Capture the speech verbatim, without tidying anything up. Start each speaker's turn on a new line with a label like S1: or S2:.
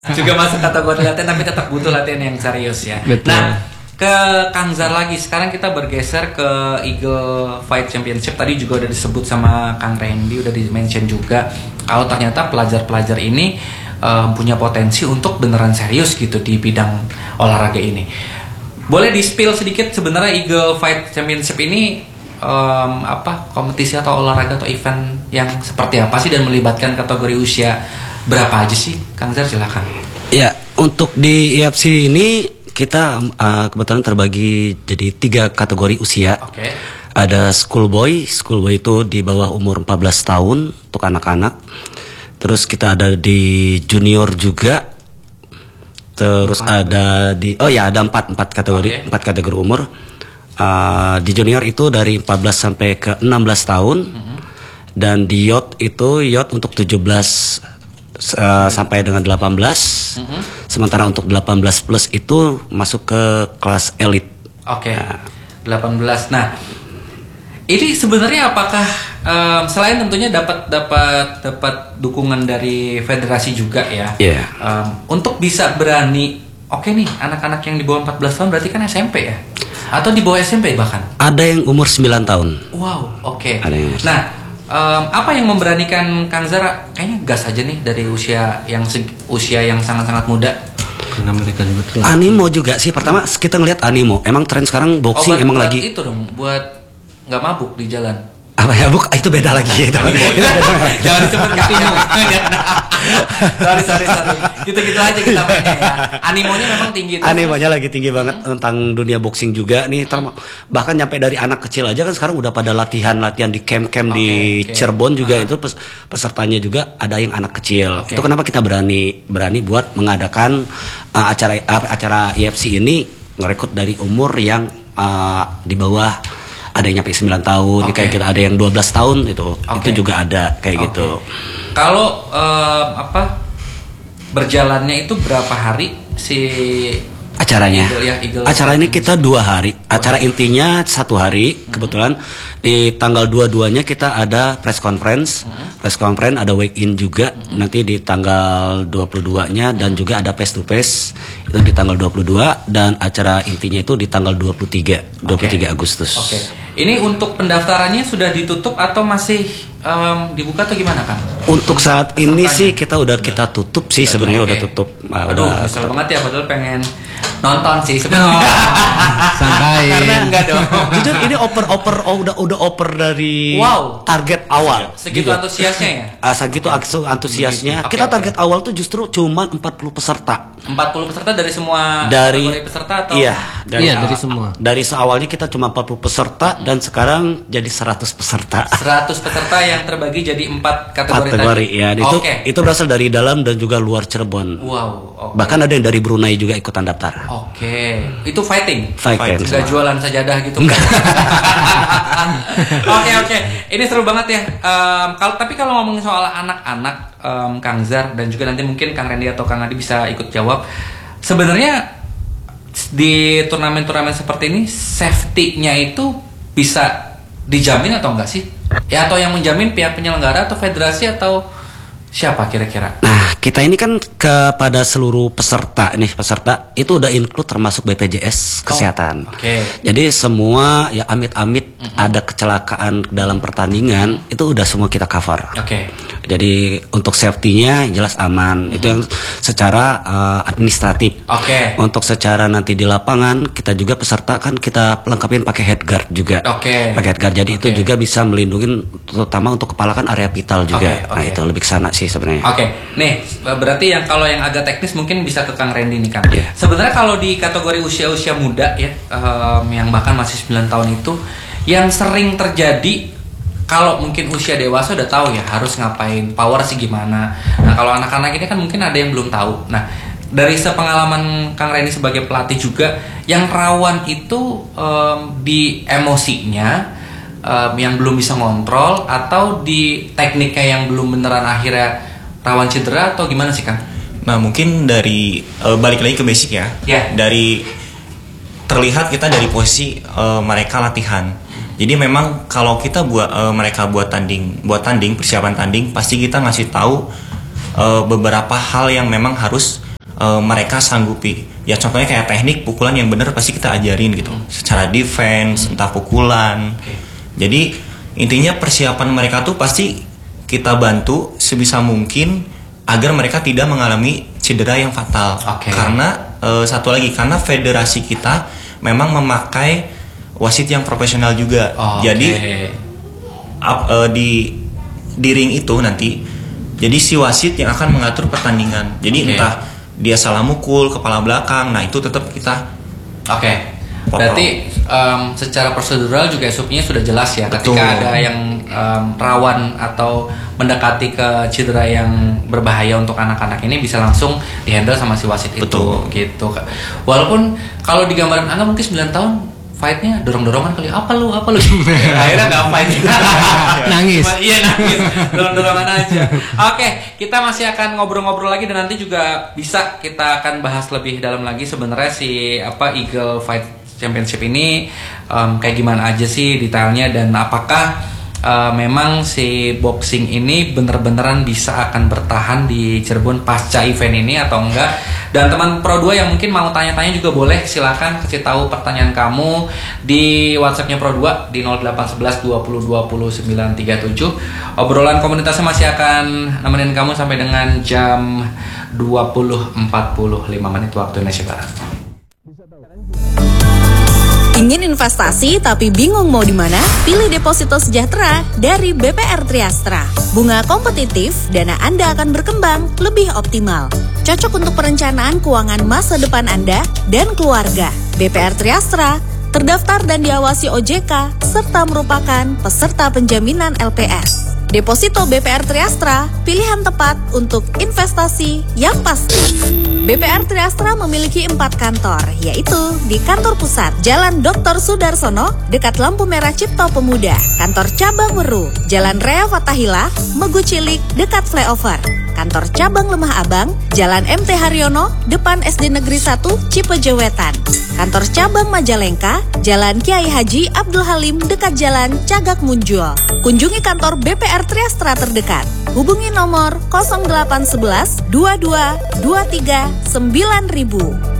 S1: Juga masuk kategori latihan tapi tetap butuh latihan yang serius ya.
S2: Betul.
S1: Nah, ke Kang Zar lagi. Sekarang kita bergeser ke Eagle Fight Championship. Tadi juga udah disebut sama Kang Randy, udah di-mention juga kalau ternyata pelajar-pelajar ini um, punya potensi untuk beneran serius gitu di bidang olahraga ini. Boleh di-spill sedikit sebenarnya Eagle Fight Championship ini um, apa kompetisi atau olahraga atau event yang seperti apa sih dan melibatkan kategori usia berapa aja sih, Kang Zar, silakan.
S3: Ya, untuk di I F C ini kita uh, kebetulan terbagi jadi tiga kategori usia.
S1: Oke. Okay.
S3: Ada schoolboy, schoolboy itu di bawah umur empat belas tahun untuk anak-anak. Terus kita ada di junior juga. Terus empat. Ada di oh ya ada empat empat kategori, okay. empat kategori umur. Uh, di junior itu dari empat belas sampai ke enam belas tahun. Mm-hmm. Dan di youth itu youth untuk tujuh belas Uh, sampai dengan delapan belas. Mm-hmm. Sementara untuk delapan belas plus itu masuk ke kelas elit.
S1: Oke. Okay. Nah. delapan belas. Nah, ini sebenarnya apakah um, selain tentunya dapat dapat dapat dukungan dari federasi juga ya?
S3: Iya. Yeah.
S1: Um, untuk bisa berani, oke okay nih, anak-anak yang di bawah empat belas tahun berarti kan S M P ya? Atau di bawah S M P bahkan?
S3: Ada yang umur sembilan tahun.
S1: Wow, oke. Okay.
S3: Ada yang
S1: nah, Um, apa yang memberanikan Kang Zar kayaknya gas aja nih dari usia yang usia yang sangat-sangat muda?
S2: Karena mereka juga telah.
S3: Animo juga sih, pertama kita ngelihat animo. Emang tren sekarang boxing
S1: oh, buat,
S3: emang
S1: buat
S3: lagi
S1: itu dong, buat nggak mabuk di jalan.
S3: Apa ya, buk itu beda lagi itu.
S1: Jangan disebut kasino. sorry sorry sorry. Gitu-gitu aja kita mainnya ya. Animonya memang tinggi. Tuh.
S3: Animonya lagi tinggi banget hmm. tentang dunia boxing juga nih. Bahkan nyampe dari anak kecil aja kan sekarang udah pada latihan-latihan di camp-camp okay, di okay. Cirebon juga uh-huh. itu pesertanya juga ada yang anak kecil. Okay. Itu kenapa kita berani berani buat mengadakan uh, acara uh, acara I F C ini ngerekrut dari umur yang uh, di bawah. Ada yang nyampe sembilan tahun, okay. kayak kita ada yang dua belas tahun itu, okay. itu juga ada kayak okay. gitu.
S1: Kalau um, apa berjalannya itu berapa hari si
S3: acaranya?
S1: Eagle, ya, Eagle
S3: acara ini kita dua hari. Acara oh. intinya satu hari. Mm-hmm. Kebetulan di tanggal dua-duanya kita ada press conference, mm-hmm. press conference ada weigh in juga. Mm-hmm. Nanti di tanggal dua puluh dua-nya dan juga ada face to face itu di tanggal dua puluh dua dan acara intinya itu di tanggal dua puluh tiga Agustus.
S1: Oke. Okay. Ini untuk pendaftarannya sudah ditutup atau masih um, dibuka atau gimana, Kang?
S3: Untuk saat ini sih kita udah kita tutup sih sebenarnya okay. udah tutup.
S1: Uh, Aduh, kesel banget ya, padahal pengen nonton sih sebenarnya.
S2: Santai.
S1: Karena enggak dong.
S3: Jujur ini oper-oper oh, udah udah oper dari
S1: wow.
S3: target awal.
S1: Segitu juga. Antusiasnya ya?
S3: Uh, segitu antusiasnya. Okay, kita target okay. awal tuh justru cuma empat puluh peserta.
S1: empat puluh peserta dari semua
S3: dari
S1: peserta atau?
S3: Iya,
S2: dari, iya, dari semua.
S3: Dari seawalnya kita cuma empat puluh peserta dan sekarang jadi seratus peserta.
S1: seratus peserta yang terbagi jadi empat kategori.
S3: Kategori tadi. Ya, itu
S1: okay.
S3: itu berasal dari dalam dan juga luar Cirebon.
S1: Wow. Okay.
S3: Bahkan ada yang dari Brunei juga ikutan daftar.
S1: Oke. Okay. Itu fighting.
S3: Fighting.
S1: Enggak jualan sajadah gitu. Oke oke. Okay. Ini seru banget ya. Um, kalau tapi kalau ngomongin soal anak-anak, um, Kang Zar dan juga nanti mungkin Kang Randy atau Kang Adi bisa ikut jawab. Sebenarnya di turnamen-turnamen seperti ini safety-nya itu bisa dijamin atau enggak sih? Ya atau yang menjamin pihak penyelenggara atau federasi atau siapa kira-kira?
S3: Nah, kita ini kan kepada seluruh peserta nih, peserta itu udah include termasuk B P J S kesehatan.
S1: Oh, Oke. Okay.
S3: Jadi semua ya amit-amit mm-hmm. ada kecelakaan dalam pertandingan itu udah semua kita cover.
S1: Oke. Okay.
S3: Jadi untuk safety-nya jelas aman. Mm-hmm. Itu yang secara uh, administratif.
S1: Oke. Okay.
S3: Untuk secara nanti di lapangan kita juga peserta kan kita lengkapin pakai headguard juga.
S1: Oke. Okay.
S3: Pakai headguard. Jadi okay. itu juga bisa melindungi terutama untuk kepala kan area vital juga. Okay. Okay. Nah, itu lebih kesana sih sebenarnya.
S1: Oke, okay. Nih berarti yang kalau yang agak teknis mungkin bisa ke Kang Randy nih Kang. Yeah. Sebenarnya kalau di kategori usia-usia muda ya, um, yang bahkan masih sembilan tahun itu, yang sering terjadi kalau mungkin usia dewasa udah tahu ya harus ngapain, power sih gimana. Nah kalau anak-anak ini kan mungkin ada yang belum tahu. Nah dari sepengalaman Kang Randy sebagai pelatih juga, yang rawan itu um, di emosinya. Um, yang belum bisa ngontrol atau di tekniknya yang belum beneran akhirnya rawan cedera atau gimana sih Kang?
S4: Nah mungkin dari uh, balik lagi ke basic ya.
S1: Yeah.
S4: Dari terlihat kita dari posisi uh, mereka latihan. Jadi memang kalau kita buat uh, mereka buat tanding, buat tanding persiapan tanding pasti kita ngasih tahu uh, beberapa hal yang memang harus uh, mereka sanggupi. Ya contohnya kayak teknik pukulan yang benar pasti kita ajarin gitu. Secara defense, entah pukulan.
S1: Okay.
S4: Jadi intinya persiapan mereka tuh pasti kita bantu sebisa mungkin agar mereka tidak mengalami cedera yang fatal.
S1: Okay.
S4: Karena uh, satu lagi karena federasi kita memang memakai wasit yang profesional juga.
S1: Oh,
S4: Jadi
S1: okay.
S4: up, uh, di di ring itu nanti jadi si wasit yang akan mengatur pertandingan. Jadi
S1: Okay.
S4: entah dia salah mukul kepala belakang, nah itu tetap kita.
S1: Oke. Okay. Berarti um, secara prosedural juga S O P-nya sudah jelas ya.
S4: Betul.
S1: Ketika ada yang um, rawan atau mendekati ke cedera yang berbahaya untuk anak-anak ini bisa langsung dihandle sama si wasit itu.
S4: Betul.
S1: Gitu. Walaupun kalau di gambaran Angga mungkin sembilan tahun fight-nya dorong-dorongan kali, apa lu, apa lu. Akhirnya nggak fight.
S2: Nangis.
S1: Iya nangis, dorong-dorongan aja. Oke, kita masih akan ngobrol-ngobrol lagi dan nanti juga bisa kita akan bahas lebih dalam lagi sebenarnya si apa Eagle Fight Championship ini um, kayak gimana aja sih detailnya dan apakah uh, memang si boxing ini bener-beneran bisa akan bertahan di Cirebon pasca event ini atau enggak. Dan teman Pro dua yang mungkin mau tanya-tanya juga boleh, silakan kasih tahu pertanyaan kamu di WhatsApp-nya Pro dua di nol delapan satu satu dua nol dua nol sembilan tiga tujuh. Obrolan komunitasnya masih akan nemenin kamu sampai dengan jam dua puluh empat puluh lima menit waktu Indonesia Barat.
S5: Ingin investasi tapi bingung mau di mana? Pilih Deposito Sejahtera dari B P R Triastra. Bunga kompetitif, dana Anda akan berkembang lebih optimal. Cocok untuk perencanaan keuangan masa depan Anda dan keluarga. B P R Triastra terdaftar dan diawasi O J K serta merupakan peserta penjaminan L P S. Deposito B P R Triastra, pilihan tepat untuk investasi yang pasti. B P R Triastra memiliki empat kantor, yaitu di kantor pusat Jalan Doktor Sudarsono, dekat lampu merah Cipto Pemuda, kantor cabang Weru, Jalan Rea Fatahila, Megu Cilik, dekat flyover, kantor cabang Lemah Abang, Jalan M T Haryono, depan S D Negeri satu, Cipejewetan, kantor cabang Majalengka, Jalan Kiai Haji Abdul Halim, dekat Jalan Cagak Munjul. Kunjungi kantor B P R Triastra terdekat. Hubungi nomor nol delapan satu satu dua dua dua tiga sembilan ribu.